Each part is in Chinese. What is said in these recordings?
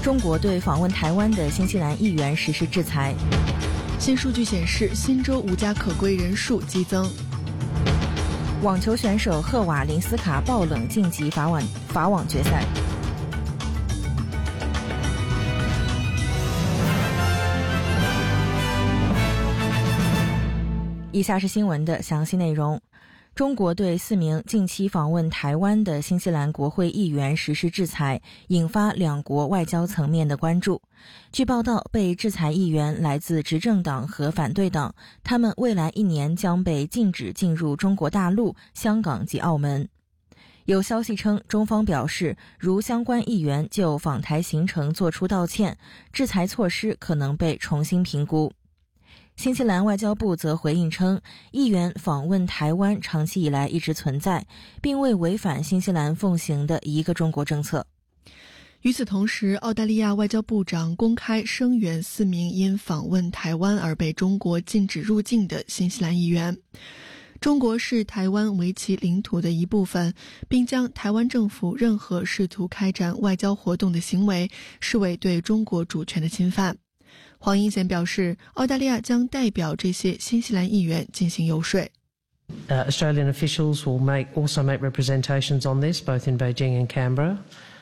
中国对访问台湾的新西兰议员实施制裁。 新数据显示，新州无家可归人数激增。 网球选手赫瓦林斯卡爆冷晋级法网决赛。以下是新闻的详细内容。中国对4名近期访问台湾的新西兰国会议员实施制裁，引发两国外交层面的关注。据报道，被制裁议员来自执政党和反对党，他们未来1年将被禁止进入中国大陆、香港及澳门。有消息称，中方表示，如相关议员就访台行程作出道歉，制裁措施可能被重新评估。新西兰外交部则回应称，议员访问台湾长期以来一直存在，并未违反新西兰奉行的一个中国政策。 与此同时，澳大利亚外交部长公开声援4名因访问台湾而被中国禁止入境的新西兰议员。中国视台湾为其领土的一部分，并将台湾政府任何试图开展外交活动的行为视为对中国主权的侵犯。黄英贤表示，澳大利亚将代表这些新西兰议员进行游说。 Australian officials will also make representations on this, both in Beijing and Canberra.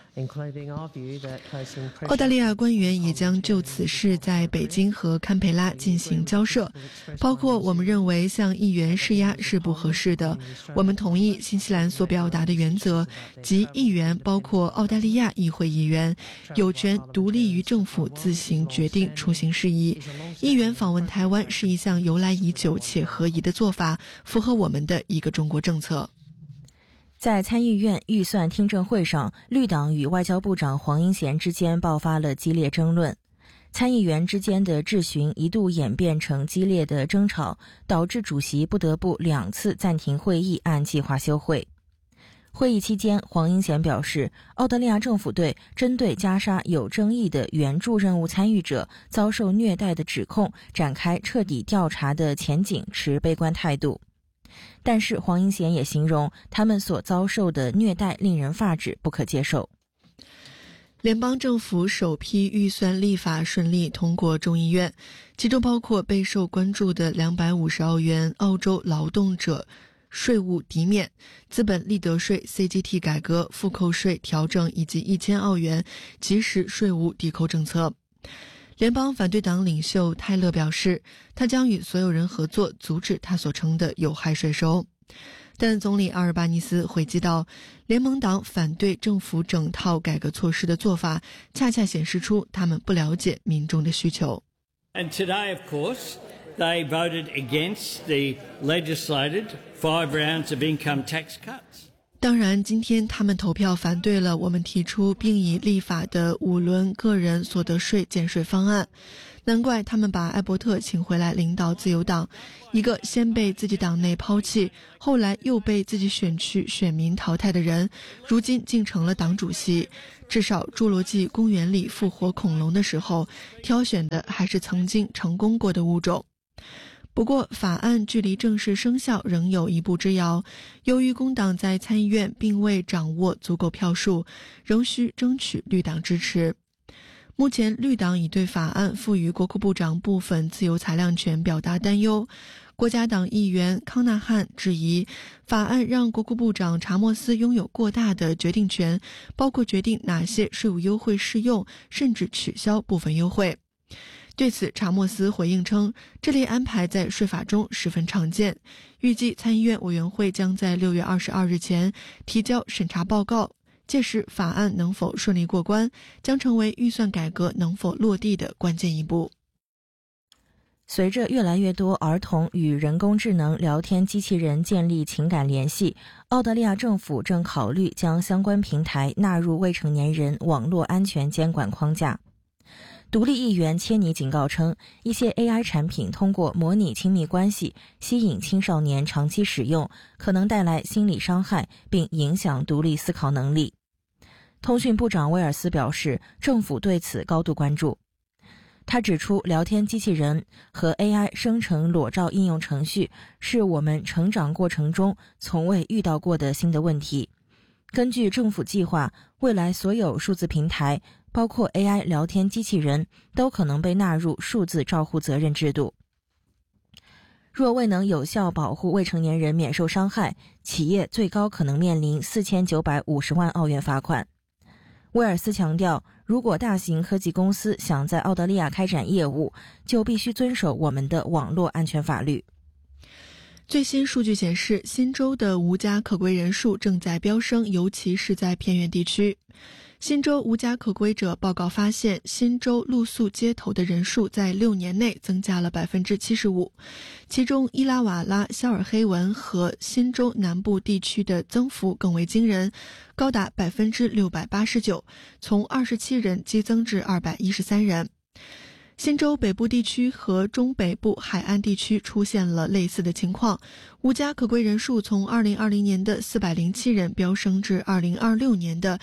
澳大利亚官员也将就此事在北京和堪培拉进行交涉，包括我们认为向议员施压是不合适的，我们同意新西兰所表达的原则，即议员包括澳大利亚议会议员有权独立于政府自行决定出行事宜。议员访问台湾是一项由来已久且合宜的做法，符合我们的一个中国政策。 在参议院预算听证会上，绿党与外交部长黄英贤之间爆发了激烈争论。参议员之间的质询一度演变成激烈的争吵，导致主席不得不2次暂停会议，按计划休会。会议期间，黄英贤表示，澳大利亚政府对针对加沙有争议的援助任务参与者遭受虐待的指控展开彻底调查的前景持悲观态度。但是黄英贤也形容他们所遭受的虐待令人发指，不可接受。 联邦政府首批预算立法顺利通过众议院，其中包括备受关注的250澳元澳洲劳动者税务抵免、资本利得税 CGT 改革、复扣税调整以及1000澳元即时税务抵扣政策。联邦反对党领袖泰勒表示，他将与所有人合作，阻止他所称的有害税收。但总理阿尔巴尼斯回击道，联盟党反对政府整套改革措施的做法，恰恰显示出他们不了解民众的需求。 And today, of course, they voted against the legislated 5 rounds of income tax cuts. 当然，今天他们投票反对了我们提出并已立法的5轮个人所得税减税方案。难怪他们把艾伯特请回来领导自由党，一个先被自己党内抛弃，后来又被自己选区选民淘汰的人，如今竟成了党主席。至少侏罗纪公园里复活恐龙的时候，挑选的还是曾经成功过的物种。不过法案距离正式生效仍有一步之遥，由于工党在参议院并未掌握足够票数，仍需争取绿党支持。目前绿党已对法案赋予国库部长部分自由裁量权表达担忧。国家党议员康纳汉质疑法案让国库部长查莫斯拥有过大的决定权，包括决定哪些税务优惠适用，甚至取消部分优惠。对此，查莫斯回应称，这类安排在税法中十分常见，预计参议院委员会将在6月22日前提交审查报告，届时法案能否顺利过关，将成为预算改革能否落地的关键一步。 随着越来越多儿童与人工智能聊天机器人建立情感联系，澳大利亚政府正考虑将相关平台纳入未成年人网络安全监管框架。独立议员切尼警告称，一些 AI 产品通过模拟亲密关系吸引青少年长期使用，可能带来心理伤害并影响独立思考能力。通讯部长威尔斯表示，政府对此高度关注。他指出，聊天机器人和 AI 生成裸照应用程序是我们成长过程中从未遇到过的新的问题。根据政府计划，未来所有数字平台包括 AI 聊天机器人，都可能被纳入数字照护责任制度。若未能有效保护未成年人免受伤害，企业最高可能面临4950万澳元罚款。威尔斯强调，如果大型科技公司想在澳大利亚开展业务，就必须遵守我们的网络安全法律。 最新数据显示，新州的无家可归人数正在飙升，尤其是在偏远地区。新州无家可归者报告发现，新州露宿街头的人数在6年内增加了 75%， 其中伊拉瓦拉、肖尔黑文和新州南部地区的增幅更为惊人，高达 689%， 从27人激增至213人。新州北部地区和中北部海岸地区出现了类似的情况，无家可归人数从2020年的407人飙升至2026年的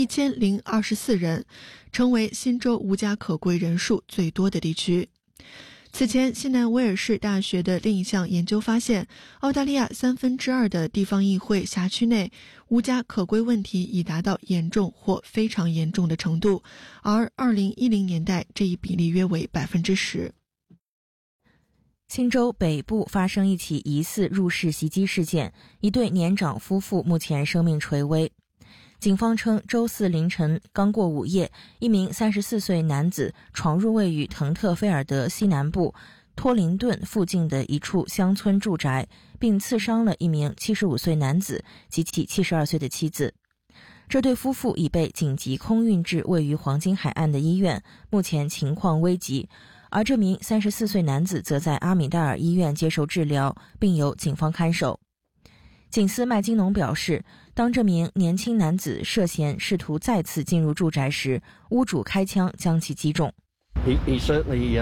1024人，成为新州无家可归人数最多的地区。此前，西南威尔士大学的另一项研究发现，澳大利亚2/3的地方议会辖区内无家可归问题已达到严重或非常严重的程度，而2010年代这一比例约为 10%。 新州北部发生一起疑似入室袭击事件，一对年长夫妇目前生命垂危。警方称，周四凌晨刚过午夜，一名34岁男子闯入位于滕特菲尔德西南部托林顿附近的一处乡村住宅，并刺伤了一名75岁男子及其72岁的妻子。这对夫妇已被紧急空运至位于黄金海岸的医院，目前情况危急，而这名34岁男子则在阿米代尔医院接受治疗，并由警方看守。警司麦金农表示，当这名年轻男子涉嫌试图再次进入住宅时，屋主开枪将其击中。 He certainly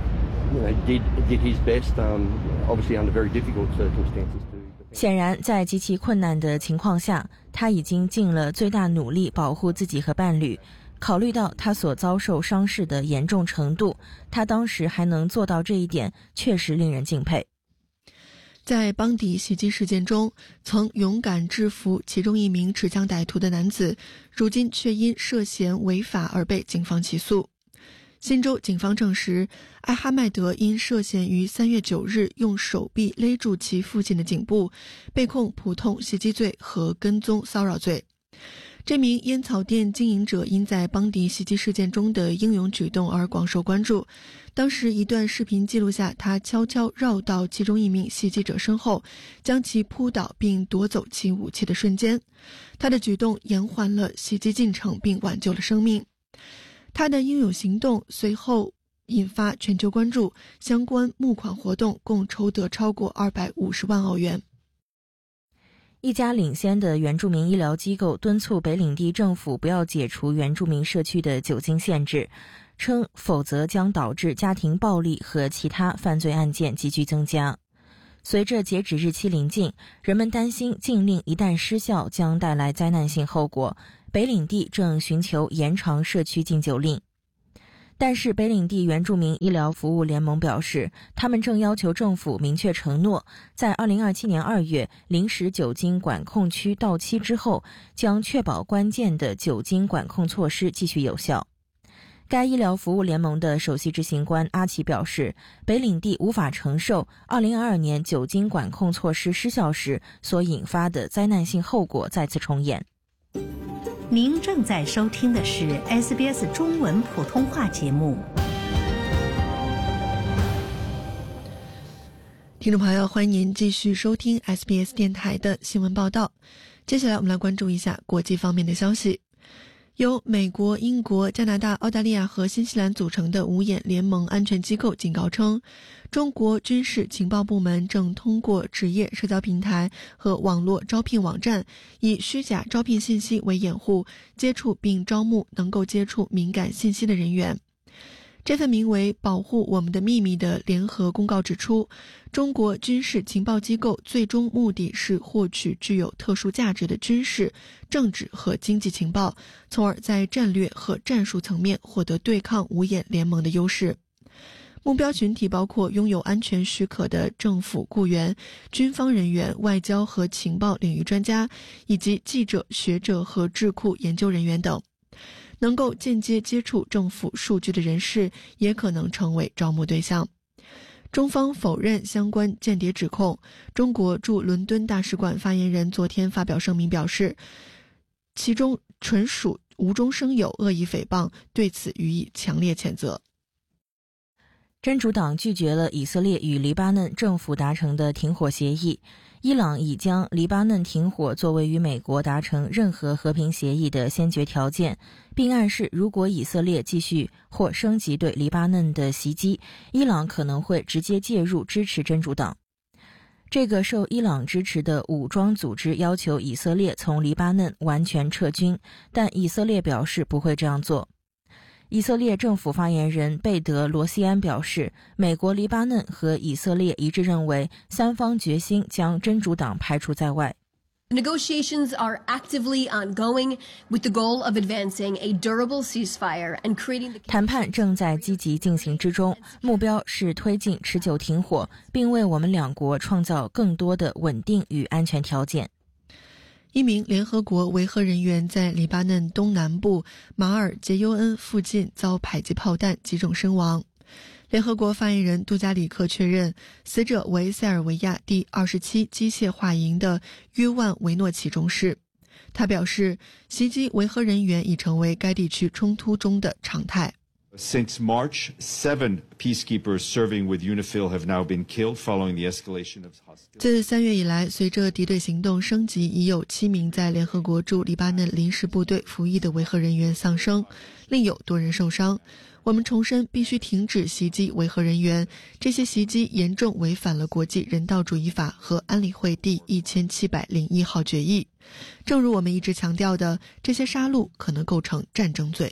did his best, obviously under very difficult circumstances. 显然，在极其困难的情况下，他已经尽了最大努力保护自己和伴侣。考虑到他所遭受伤势的严重程度，他当时还能做到这一点，确实令人敬佩。 在邦迪袭击事件中，曾勇敢制服其中一名持枪歹徒的男子，如今却因涉嫌违法而被警方起诉。新州警方证实，艾哈迈德因涉嫌于3月9日用手臂勒住其父亲的颈部，被控普通袭击罪和跟踪骚扰罪。这名烟草店经营者因在邦迪袭击事件中的英勇举动而广受关注。当时一段视频记录下他悄悄绕到其中一名袭击者身后，将其扑倒并夺走其武器的瞬间。他的举动延缓了袭击进程并挽救了生命。他的英勇行动随后引发全球关注，相关募款活动共筹得超过250万澳元。 一家领先的原住民医疗机构敦促北领地政府不要解除原住民社区的酒精限制，称否则将导致家庭暴力和其他犯罪案件急剧增加。随着截止日期临近，人们担心禁令一旦失效将带来灾难性后果，北领地正寻求延长社区禁酒令。但是北领地原住民医疗服务联盟表示，他们正要求政府明确承诺，在2027年2月临时酒精管控区到期之后，将确保关键的酒精管控措施继续有效。该医疗服务联盟的首席执行官阿奇表示，北领地无法承受2022年酒精管控措施失效时所引发的灾难性后果再次重演。 您正在收听的是 SBS 中文普通话节目。 听众朋友，欢迎您继续收听 SBS 电台的新闻报道。接下来我们来关注一下国际方面的消息。由美国、英国、加拿大、澳大利亚和新西兰组成的五眼联盟安全机构警告称，中国军事情报部门正通过职业社交平台和网络招聘网站，以虚假招聘信息为掩护，接触并招募能够接触敏感信息的人员。这份名为《保护我们的秘密》的联合公告指出，中国军事情报机构最终目的是获取具有特殊价值的军事、政治和经济情报，从而在战略和战术层面获得对抗五眼联盟的优势。目标群体包括拥有安全许可的政府雇员、军方人员、外交和情报领域专家，以及记者、学者和智库研究人员等。 能够间接接触政府数据的人士也可能成为招募对象。中方否认相关间谍指控。中国驻伦敦大使馆发言人昨天发表声明表示，其中纯属无中生有、恶意诽谤，对此予以强烈谴责。 真主党拒绝了以色列与黎巴嫩政府达成的停火协议。伊朗已将黎巴嫩停火作为与美国达成任何和平协议的先决条件，并暗示如果以色列继续或升级对黎巴嫩的袭击，伊朗可能会直接介入支持真主党。这个受伊朗支持的武装组织要求以色列从黎巴嫩完全撤军，但以色列表示不会这样做。以色列政府发言人贝德罗西安表示，美国、黎巴嫩和以色列一致认为，三方决心将真主党排除在外。 Negotiations are actively ongoing with the goal of advancing a durable ceasefire and creating the... 谈判正在积极进行之中，目标是推进持久停火，并为我们两国创造更多的稳定与安全条件。 一名联合国维和人员在黎巴嫩东南部马尔杰尤恩附近遭迫击炮弹击中身亡。联合国发言人杜加里克确认，死者为塞尔维亚第27机械化营的约万维诺奇中士。他表示，袭击维和人员已成为该地区冲突中的常态。 Since March, 7 peacekeepers serving with UNIFIL have now been killed following the escalation of hostilities. 自3月以来，随着敌对行动升级，已有7名在联合国驻黎巴嫩临时部队服役的维和人员丧生，另有多人受伤。我们重申，必须停止袭击维和人员，这些袭击严重违反了国际人道主义法和安理会第1701号决议。正如我们一直强调的，这些杀戮可能构成战争罪。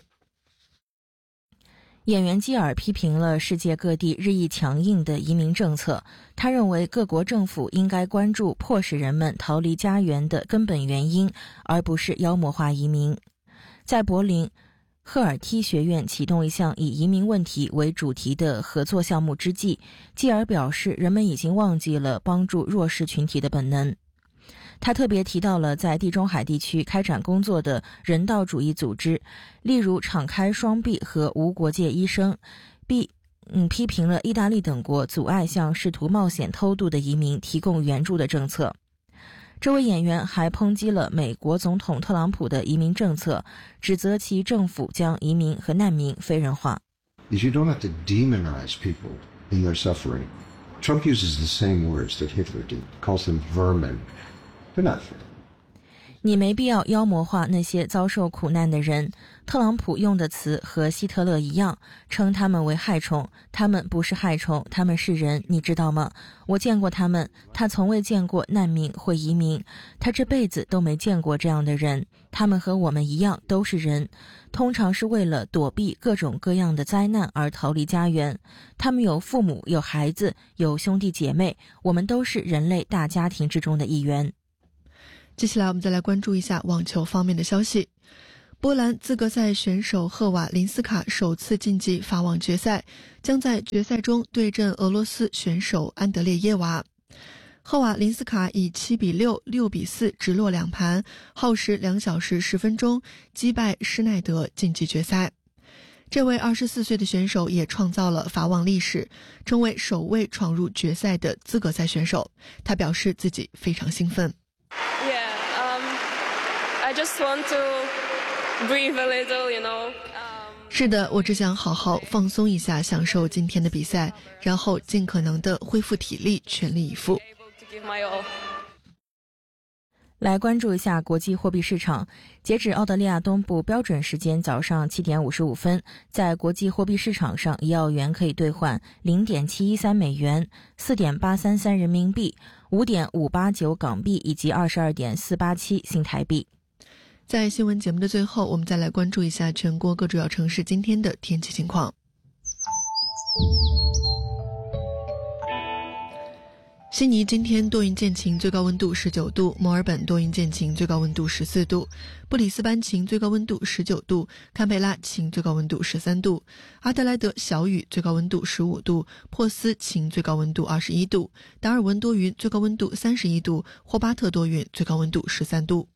演员基尔批评了世界各地日益强硬的移民政策，他认为各国政府应该关注迫使人们逃离家园的根本原因，而不是妖魔化移民。在柏林，赫尔梯学院启动一项以移民问题为主题的合作项目之际，基尔表示人们已经忘记了帮助弱势群体的本能。他特别提到了在地中海地区开展工作的人道主义组织，例如敞开双臂和无国界医生，批评了意大利等国阻碍向试图冒险偷渡的移民提供援助的政策。这位演员还抨击了美国总统特朗普的移民政策，指责其政府将移民和难民非人化。 You don't have to demonize people in their suffering. Trump uses the same words that Hitler did, calls them vermin. They're not fair. 你没必要妖魔化那些遭受苦难的人。特朗普用的词和希特勒一样，称他们为害虫。他们不是害虫，他们是人，你知道吗？我见过他们，他从未见过难民或移民，他这辈子都没见过这样的人。他们和我们一样都是人，通常是为了躲避各种各样的灾难而逃离家园。他们有父母，有孩子，有兄弟姐妹，我们都是人类大家庭之中的一员。 接下来我们再来关注一下网球方面的消息。波兰资格赛选手赫瓦林斯卡首次晋级法网决赛，将在决赛中对阵俄罗斯选手安德烈耶娃。赫瓦林斯卡以7-6、6-4直落两盘，耗时2小时10分钟击败施耐德晋级决赛。这位24岁的选手也创造了法网历史，成为首位闯入决赛的资格赛选手。他表示自己非常兴奋。 I just want to breathe a little, you know. 是的，我只想好好放松一下，享受今天的比赛，然后尽可能的恢复体力，全力以赴。 来关注一下国际货币市场。截止澳大利亚东部标准时间早上7点55分，在国际货币市场上，1澳元可以兑换0.713美元、4.833人民币、5.589港币以及22.487新台币。 在新闻节目的最后，我们再来关注一下全国各主要城市今天的天气情况。悉尼今天多云见晴，最高温度19度；墨尔本多云见晴，最高温度14度；布里斯班晴，最高温度19度；堪培拉晴，最高温度13度；阿德莱德小雨，最高温度15度；珀斯晴，最高温度21度；达尔文多云，最高温度31度；霍巴特多云，最高温度13度。